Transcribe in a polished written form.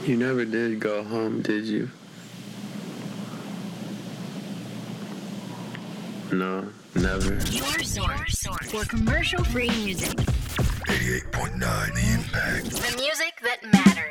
You never did go home, did you? No, never. Your source for commercial-free music. 88.9 The Impact. The music that matters.